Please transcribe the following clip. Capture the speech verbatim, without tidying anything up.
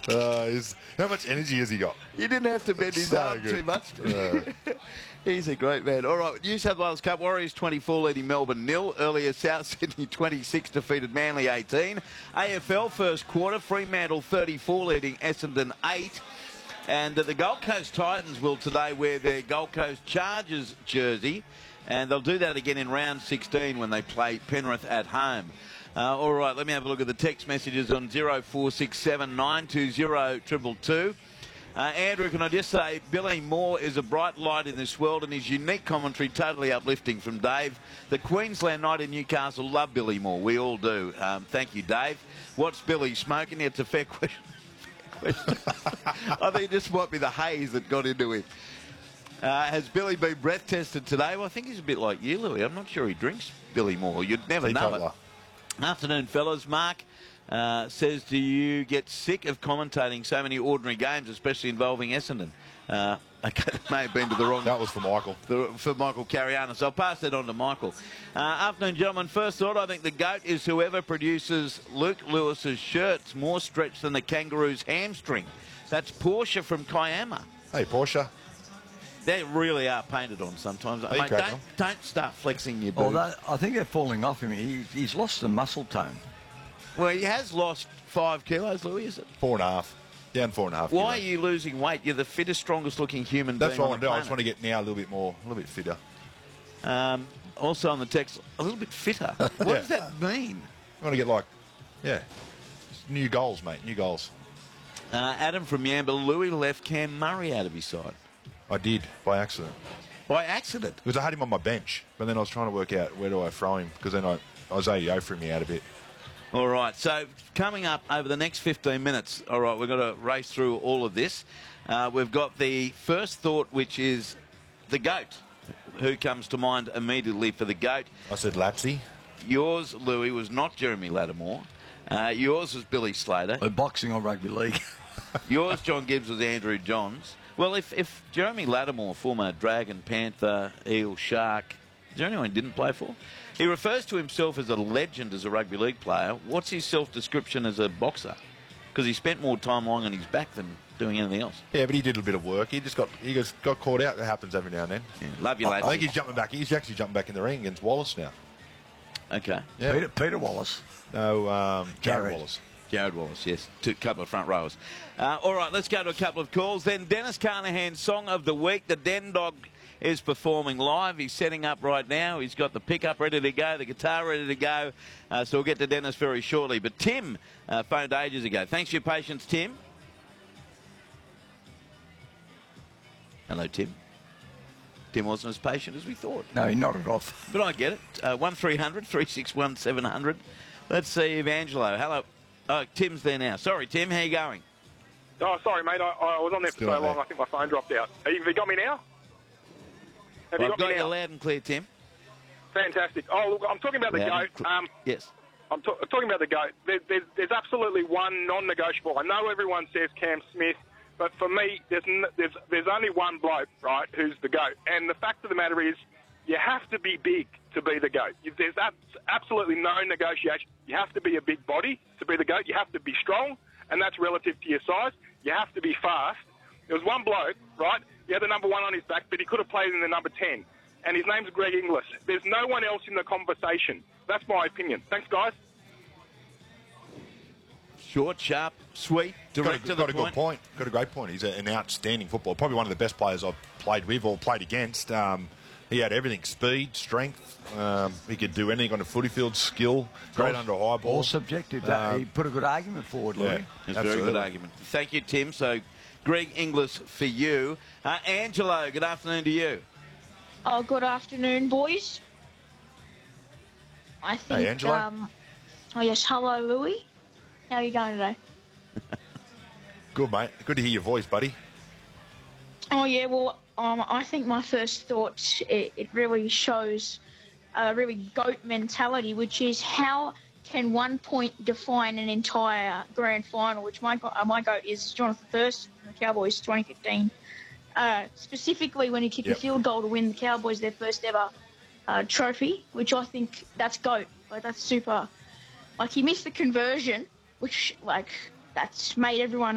Uh, he's, how much energy has he got? You didn't have to bend his So arm good. too much. Uh, He's a great man. All right, New South Wales Cup, Warriors twenty-four leading Melbourne nil. Earlier, South Sydney twenty-six defeated Manly eighteen. A F L first quarter, Fremantle thirty-four leading Essendon eight. And uh, the Gold Coast Titans will today wear their Gold Coast Chargers jersey. And they'll do that again in round sixteen when they play Penrith at home. Uh, all right, let me have a look at the text messages on zero four six seven nine two zero two two two. Uh, Andrew, can I just say, Billy Moore is a bright light in this world and his unique commentary totally uplifting from Dave. The Queensland night in Newcastle love Billy Moore. We all do. Um, thank you, Dave. What's Billy smoking? It's a fair question. I think this might be the haze that got into him. Uh, has Billy been breath tested today? Well, I think he's a bit like you, Louis. I'm not sure he drinks Billy Moore. You'd never know it. Afternoon, fellas. Mark uh, says, do you get sick of commentating so many ordinary games, especially involving Essendon? Uh, okay, that may have been to the wrong... That was for Michael. The, for Michael Carianis. So I'll pass that on to Michael. Uh, afternoon, gentlemen. First thought, I think the GOAT is whoever produces Luke Lewis's shirts more stretched than the kangaroo's hamstring. That's Porsche from Kiama. Hey, Porsche. They really are painted on sometimes. Hey, Mate, crack don't, on. don't start flexing your Oh, boobs. that, I think they're falling off him. He, he's lost the muscle tone. Well, he has lost five kilos, Louis, is it? Four and a half. Down four and a half. Why kilos. are you losing weight? You're the fittest, strongest looking human That's being what I on want the to do. I just want planet. to get now a little bit more, a little bit fitter. Um, also on the text, a little bit fitter. What Yeah. does that mean? I want to get like, yeah, just new goals, mate. New goals. Uh, Adam from Yamba, Louis left Cam Murray out of his side. I did by accident. By accident. Because I had him on my bench, but then I was trying to work out where do I throw him, because then I, Isaiah Yeo threw me out a bit. All right, so coming up over the next fifteen minutes, all right, we've got to race through all of this. Uh, we've got the first thought, which is the GOAT. Who comes to mind immediately for the GOAT? I said Lapsy. Yours, Louis, was not Jeremy Lattimore. Uh, yours was Billy Slater. Or boxing or rugby league. Yours, John Gibbs, was Andrew Johns. Well, if, if Jeremy Lattimore, former Dragon, Panther, Eel, Shark, is there anyone he didn't play for? He refers to himself as a legend as a rugby league player. What's his self-description as a boxer? Because he spent more time lying on his back than doing anything else. Yeah, but he did a bit of work. He just got he just got caught out. That happens every now and then. Yeah, love you, I, lads. I think he's jumping back. He's actually jumping back in the ring against Wallace now. Okay. Yeah. Peter, Peter Wallace. No, um, Jared, Jared. Wallace. Jared Wallace, yes. Two couple of front rows. Uh, all right, let's go to a couple of calls. Then Dennis Carnahan's Song of the Week. The Den Dog is performing live. He's setting up right now. He's got the pickup ready to go, the guitar ready to go. Uh, so we'll get to Dennis very shortly. But Tim uh, phoned ages ago. Thanks for your patience, Tim. Hello, Tim. Tim wasn't as patient as we thought. No, he nodded off. But I get it. Uh, one three hundred three six one seven hundred. Let's see if Angelo. Hello. Oh, Tim's there now. Sorry, Tim. How you going? Oh, sorry, mate. I, I was on there for Still so on long, there. I think my phone dropped out. Have you got me now? Have you I've got, got me you now? loud and clear, Tim. Fantastic. Oh, look, I'm talking about the Loud and GOAT. cl- Um, yes. I'm ta- talking about the GOAT. There, there's, there's absolutely one non-negotiable. I know everyone says Cam Smith, but for me, there's, n- there's, there's only one bloke, right, who's the GOAT. And the fact of the matter is, you have to be big to be the GOAT. You- There's ab- absolutely no negotiation. You have to be a big body to be the GOAT. You have to be strong, and that's relative to your size. You have to be fast. There was one bloke, right? He had the number one on his back, but he could have played in the number ten. And his name's Greg Inglis. There's no one else in the conversation. That's my opinion. Thanks, guys. Short, sharp, sweet, Got, direct a, to got the a good point. point. Got a great point. He's a, an outstanding footballer. Probably one of the best players I've played with or played against. Um, he had everything: speed, strength. Um, he could do anything on the footy field. Skill, great All- under high ball. All subjective. That, Um, he put a good argument forward, yeah. Louis. It's a very good Absolutely. argument. Thank you, Tim. So, Greg Inglis for you. Uh, Angelo, good afternoon to you. Oh, good afternoon, boys. I think. Hey, Angela. Um, oh yes, hello, Louis. How are you going today? Good, mate. Good to hear your voice, buddy. Oh yeah, well, um, I think my first thoughts it, it really shows a really goat mentality, which is how can one point define an entire grand final? Which my go- uh, my goat is Jonathan Thurston from the Cowboys, twenty fifteen. Uh, specifically when he kicked Yep. a field goal to win the Cowboys their first ever uh, trophy, which I think that's goat. Like that's super. Like he missed the conversion, which like that's made everyone